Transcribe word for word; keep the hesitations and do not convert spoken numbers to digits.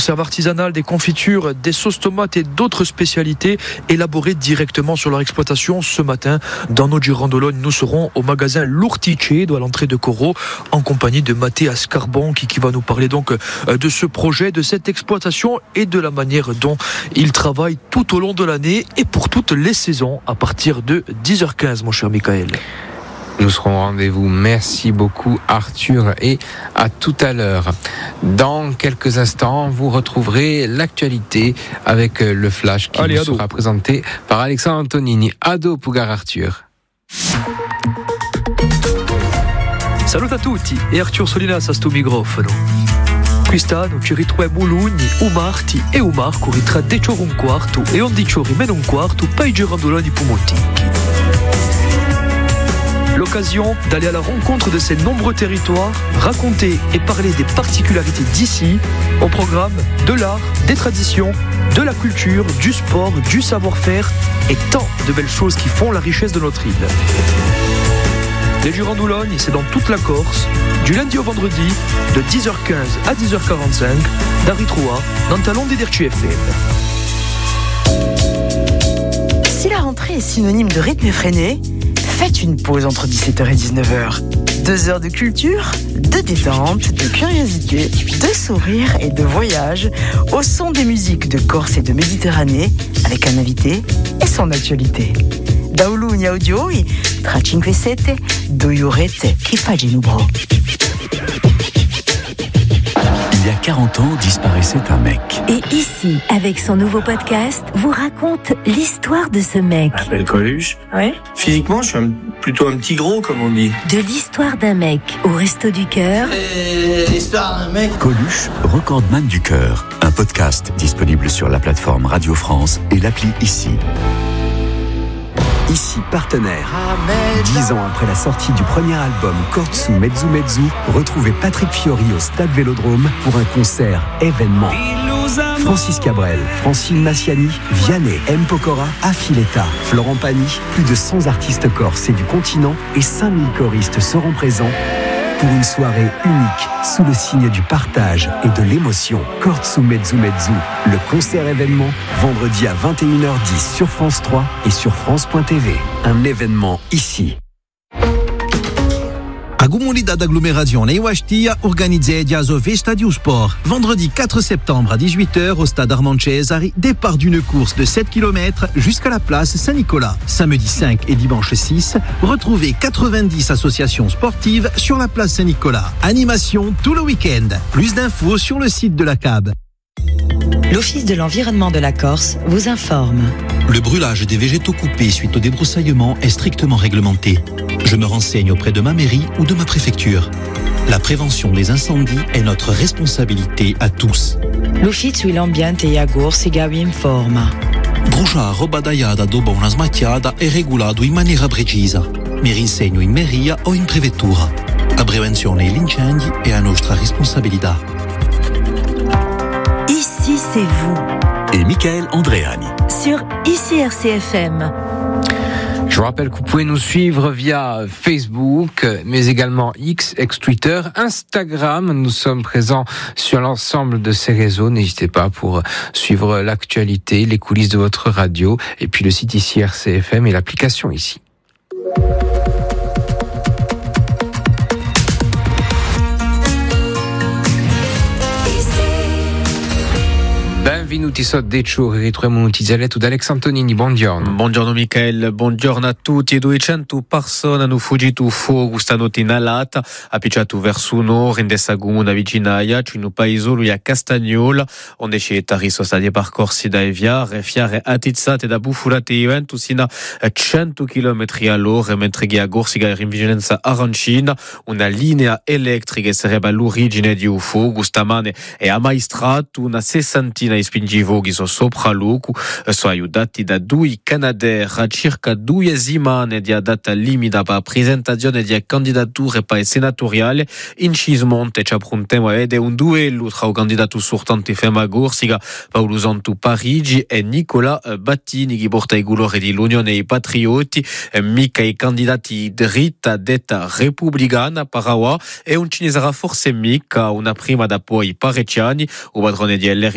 conserve artisanale, des confitures, des sauces tomates et d'autres spécialités élaborées directement sur leur exploitation. Ce matin, dans nos Girandologne, nous serons au magasin L'Urticedo à l'entrée de Corot en compagnie de Matteo Scarbon qui, qui va nous parler donc de ce projet, de cette exploitation et de la manière dont il travaille tout au long de l'année et pour toutes les saisons à partir de dix heures quinze, mon cher Michael. Nous serons au rendez-vous. Merci beaucoup Arthur et à tout à l'heure. Dans quelques instants, vous retrouverez l'actualité avec le flash qui Allez, vous sera présenté par Alexandre Antonini. Ado Pougar Arthur. Salut a tutti e Arthur Solinas a sto microfono. Quest'anno ci ritroviamo Lugni, Umarti e Umarco ritra diciotto un quarto e undici meno un quarto per i Girandoloni Pumoticchi. L'occasion d'aller à la rencontre de ces nombreux territoires, raconter et parler des particularités d'ici, au programme de l'art, des traditions, de la culture, du sport, du savoir-faire et tant de belles choses qui font la richesse de notre île. Les Girandologne, c'est dans toute la Corse, du lundi au vendredi, de dix heures quinze à dix heures quarante-cinq, d'Aritroa, dans Talon des Dertu F M. Si la rentrée est synonyme de rythme effréné, faites une pause entre dix-sept heures et dix-neuf heures. Deux heures de culture, de détente, de curiosité, de sourire et de voyage au son des musiques de Corse et de Méditerranée avec un invité et son actualité. Da Ulugna Audio, tra cinque sette, due orette, che fa Genubro. Il y a quarante ans, disparaissait un mec. Et ici, avec son nouveau podcast, vous raconte l'histoire de ce mec. Je m'appelle Coluche. Ouais. Physiquement, je suis un, plutôt un petit gros, comme on dit. De l'histoire d'un mec au Resto du Cœur. Et l'histoire d'un mec. Coluche, recordman du cœur. Un podcast disponible sur la plateforme Radio France et l'appli Ici. Ici partenaire. Dix ans après la sortie du premier album Cortsu Mezzu Mezzu, retrouvez Patrick Fiori au Stade Vélodrome pour un concert événement. Francis Cabrel, Francine Massiani, Vianney, M. Pokora, Affiletta, Florent Pagny, plus de cent artistes corses et du continent et cinq mille choristes seront présents pour une soirée unique sous le signe du partage et de l'émotion. Cortsu Mezzu Mezzu, le concert événement, vendredi à vingt et une heures dix sur France trois et sur France point T V. Un événement ici. A Comunidade Agglomération Neuastia organisait Diazo Festa du Sport. Vendredi quatre septembre à dix-huit heures au stade Armand Cesari, départ d'une course de sept kilomètres jusqu'à la place Saint-Nicolas. Samedi cinq et dimanche six, retrouvez quatre-vingt-dix associations sportives sur la place Saint-Nicolas. Animation tout le week-end. Plus d'infos sur le site de la C A B. L'Office de l'environnement de la Corse vous informe. Le brûlage des végétaux coupés suite au débroussaillement est strictement réglementé. Je me renseigne auprès de ma mairie ou de ma préfecture. La prévention des incendies est notre responsabilité à tous. L'Ufficio l'ambiente e agorsiga vi informa. Bruciare roba tagliata dopo una smacchiata è regolato in maniera precisa. Mi rinsegno in mairie o in prefettura. La prevenzione degli incendi è a nostra responsabilità. Ici, c'est vous. Et Michael Andréani. Sur Ici R C F M. Je vous rappelle que vous pouvez nous suivre via Facebook, mais également X, ex-Twitter, Instagram. Nous sommes présents sur l'ensemble de ces réseaux. N'hésitez pas pour suivre l'actualité, les coulisses de votre radio, et puis le site Ici R C F M et l'application Ici. Benvenuti su Deccio, ritroviamo Notizieletto da Alex Antonini, buongiorno. Buongiorno Michael, buongiorno a tutti. duecento persone hanno fuggito fuori stanotte in Alata, appicciato verso nord, in dessa comune vicinaia, in un paesolo a Castagnola, onde c'è tarisso stati percorsi da Eviare, fiare attizzate da bufulate e vento sino a cento chilometri all'ora, mentre che a Gorsiga era in vigilanza arancina, una linea elettrica sarebbe all'origine di un fuoco. Stamane è ammaestrato una sessantina di spingivoghi so sopra l'oco, sono aiutati da due Canadair a circa due settimane di data limita per presentazione di candidature per senatoriali. In Cismonte ci approntiamo a vedere un duello tra il candidato sortante Fema Gorsiga, Paolo Santo Parigi e Nicola Battini, che porta i colori dell'Unione dei Patrioti, mica i candidati dritta detta repubblicana Parawa, e un ci sarà forse mica una prima da poi parecchi anni. Il padrone di L R